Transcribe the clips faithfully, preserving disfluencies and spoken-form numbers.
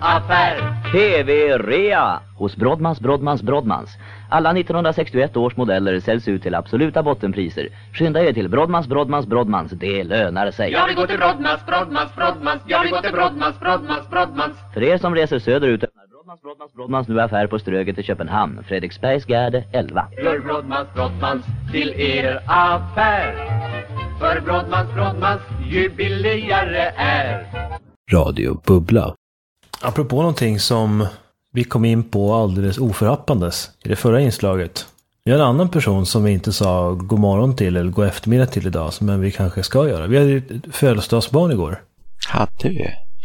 Affär. T V-rea hos Brodmans, Brodmans, Brodmans. Alla nittonhundrasextioett års modeller säljs ut till absoluta bottenpriser. Skynda er till Brodmans, Brodmans, Brodmans. Det lönar sig. Jag vill gå till Brodmans, Brodmans, Brodmans. Jag vill gå till Brodmans, Brodmans, Brodmans. För er som reser söderut öppnar Brodmans, Brodmans, Brodmans nu affär på Ströget i Köpenhamn. Fredriksbergsgärde elva. Gör Brodmans, Brodmans till er affär. För Brodmans, Brodmans ju billigare är. Radio Bubbla. Apropå någonting som vi kom in på alldeles oförhappandes i det förra inslaget. Vi har en annan person som vi inte sa god morgon till eller god eftermiddag till idag, men vi kanske ska göra. Vi hade ett födelsedagsbarn igår. Hade vi?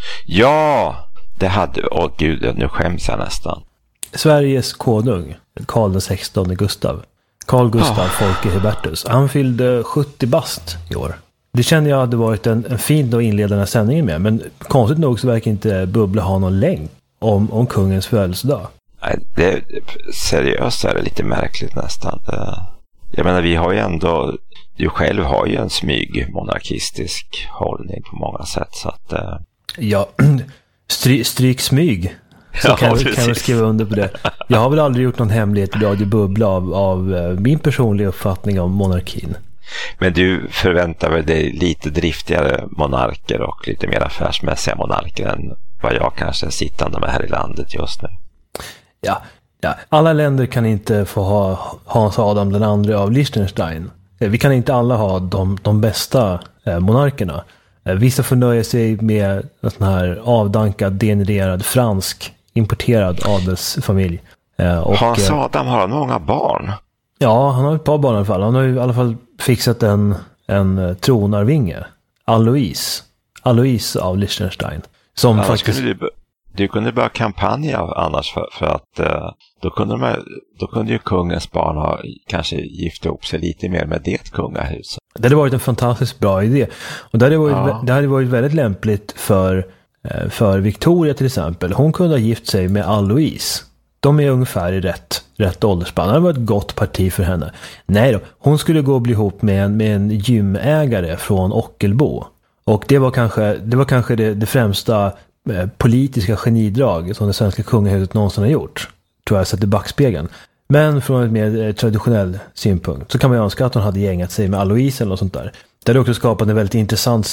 Ja, det hade vi. Åh gud, nu skäms jag nästan. Sveriges konung, Karl den sextonde Gustav. Carl Gustav oh. Folke Hubertus. Han fyllde sjuttio bast i år. Det kände jag hade varit en, en fin och inledande sändning med. Men konstigt nog så verkar inte Bubbla ha någon längd om, om kungens födelsedag. Nej, det, seriöst är det lite märkligt nästan. Jag menar, vi har ju ändå... Du själv har ju en smyg monarkistisk hållning på många sätt. Så att, uh... Ja, stry, stryk smyg. Så ja, kan, kan jag skriva under på det. Jag har väl aldrig gjort någon hemlighet i Radio Bubbla av, av min personliga uppfattning om monarkin. Men du förväntar väl dig lite driftigare monarker och lite mer affärsmässiga monarker än vad jag kanske är sittande med här i landet just nu. Ja, ja. Alla länder kan inte få ha Hans Adam den andra av Liechtenstein. Vi kan inte alla ha de, de bästa eh, monarkerna. Eh, vissa får nöja sig med en sån här avdankad, degenererad, fransk, importerad adelsfamilj. Eh, och, Hans Adam har många barn. Ja, han har ett par barn i alla fall. Han har ju i alla fall fixat en, en tronarvinge. Alois. Alois av Liechtenstein. Som annars faktiskt... kunde du, du kunde börja kampanja annars för, för att uh, då, kunde de, då kunde ju kungens barn ha kanske gift ihop sig lite mer med det kungahuset. Det hade varit en fantastiskt bra idé. Och det hade varit, ja. det hade varit väldigt lämpligt för, för Victoria till exempel. Hon kunde ha gift sig med Alois. De är ungefär i rätt, rätt åldersspann. Det var ett gott parti för henne. Nej då, hon skulle gå och bli ihop med en, med en gymägare från Ockelbo. Och det var kanske det, var kanske det, det främsta eh, politiska genidrag som det svenska kungahuset någonsin har gjort. Tror jag sett i backspegeln. Men från ett mer eh, traditionell synpunkt så kan man ju önska att hon hade gängat sig med Alois eller något sånt där. Det hade också skapat en väldigt intressant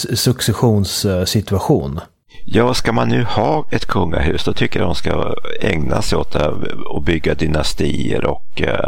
successionssituation. Ja, ska man nu ha ett kungahus då tycker jag de ska ägna sig åt att bygga dynastier och uh,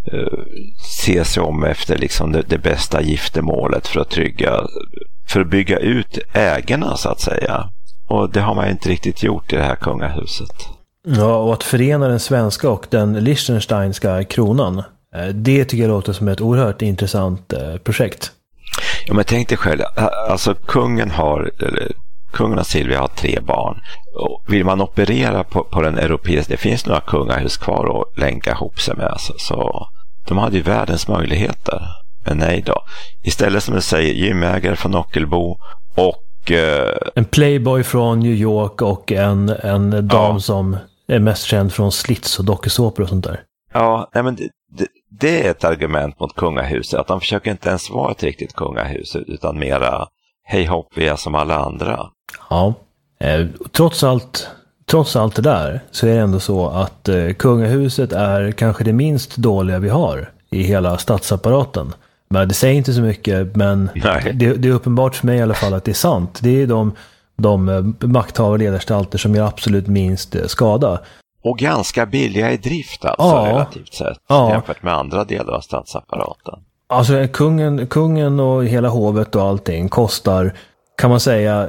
se sig om efter liksom det, det bästa giftermålet för att trygga, för att bygga ut ägarna så att säga. Och det har man inte riktigt gjort i det här kungahuset. Ja, och att förena den svenska och den Liechtensteinska kronan, det tycker jag låter som ett oerhört intressant projekt. Ja, men tänk dig själv, alltså kungen har... Eller, kungen och Silvia har tre barn. Och vill man operera på, på den europeiska, det finns några kungahus kvar att länka ihop sig med. Alltså, så de hade ju världens möjligheter. Men nej då. Istället som du säger, gymägare från Ockelbo och... Eh, en playboy från New York och en, en dam ja. som är mest känd från slits och dokusåpor och sånt där. Ja, nej men det, det, det är ett argument mot kungahuset. Att de försöker inte ens vara ett riktigt kungahus utan mera... Hej hopp, vi är som alla andra. Ja, eh, trots allt trots allt det där så är det ändå så att eh, kungahuset är kanske det minst dåliga vi har i hela statsapparaten. Men det säger inte så mycket, men det, det är uppenbart för mig i alla fall att det är sant. Det är de, de makthavare och ledarstalter som gör absolut minst eh, skada. Och ganska billiga i drift alltså, ja. relativt sett, ja. jämfört med andra delar av statsapparaten. Alltså kungen, kungen och hela hovet och allting kostar, kan man säga,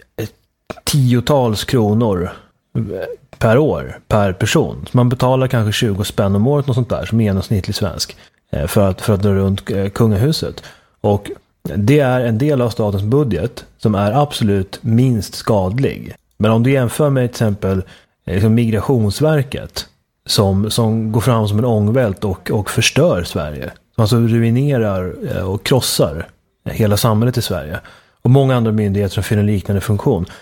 tiotals kronor per år, per person. Så man betalar kanske tjugo spänn om året och sånt där som genomsnittlig svensk för att, för att dra runt kungahuset. Och det är en del av statens budget som är absolut minst skadlig. Men om du jämför med till exempel liksom Migrationsverket som, som går fram som en ångvält och, och förstör Sverige. Alltså ruinerar och krossar hela samhället i Sverige. Och många andra myndigheter som fyller en liknande funktion.